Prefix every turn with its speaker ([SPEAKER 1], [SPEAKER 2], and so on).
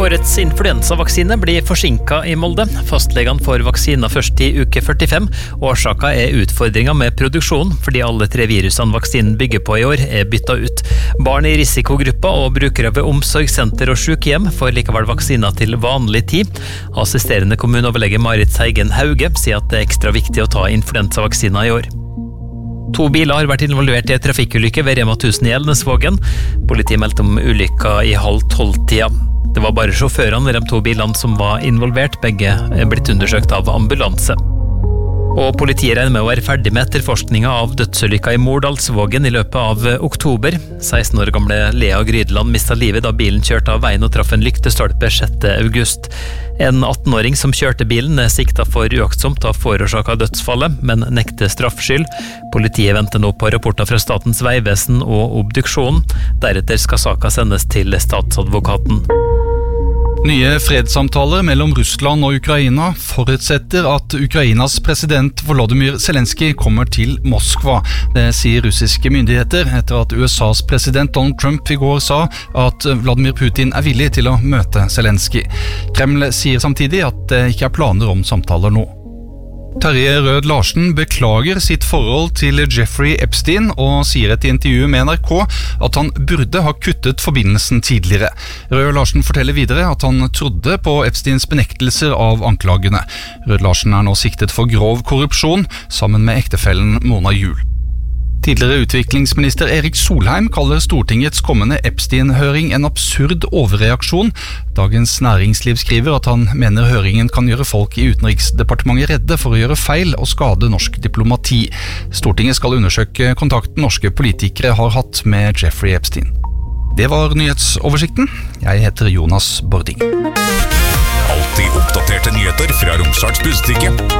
[SPEAKER 1] Årets influensavaksine blir forsinket i Molde. Fastlegene får vaksiner først i uke 45. Årsaken utfordringer med produksjon, fordi alle 3 virusene vaksinen bygger på i år byttet ut. Barn i risikogrupper og brukere ved omsorgssenter og sykehjem får likevel vaksiner til vanlig tid. Assisterende kommuneoverlege Marit Seigen Hauge sier at det ekstra viktig å ta influensavaksiner i år. 2 biler har vært involvert i en trafikkulykke ved Rema 1000 i Elnesvågen. Politiet meldte om ulykka i 11:30-tida. Det var bare sjåførene ved de 2 bilene som var involvert, begge blitt undersøkt av ambulanse. Og politiet regner med å være ferdig med etterforskningen av dødsulykka i Mordalsvågen i løpet av oktober. 16 år gamle Lea Grydeland mistet livet da bilen kjørte av veien og traff en lyktestolpe 6. august. En 18-åring som kjørte bilen siktet for uaktsomt og forårsaket dødsfallet, men nekter straffskyld. Politiet venter nå på rapporter fra Statens vegvesen og obduksjonen. Deretter skal saken sendes til statsadvokaten.
[SPEAKER 2] Nye fredssamtaler mellom Russland og Ukraina forutsetter at Ukrainas president Volodymyr Zelenskyj kommer til Moskva. Det sier russiske myndigheter etter at USAs president Donald Trump i går sa at Vladimir Putin er villig til å møte Zelenskyj. Kreml sier samtidig at det ikke er planer om samtaler nå. Terje Rød Larsen beklager sitt forhold til Jeffrey Epstein og sier et intervju med NRK at han burde ha kuttet forbindelsen tidligere. Rød Larsen forteller videre at han trodde på Epsteins benektelser av anklagene. Rød Larsen er nå siktet for grov korrupsjon sammen med ektefellen Mona Juul. Tidligere utviklingsminister Erik Solheim kaller Stortingets kommende Epstein-høring en absurd overreaksjon. Dagens Næringsliv skriver at han mener høringen kan gjøre folk i Utenriksdepartementet redde for å gjøre feil og skade norsk diplomati. Stortinget skal undersøke kontakten norske politikere har hatt med Jeffrey Epstein. Det var nyhetsoversikten. Jeg heter Jonas Bording.
[SPEAKER 3] Alltid oppdaterte nyheter fra Romsdals Budstikke.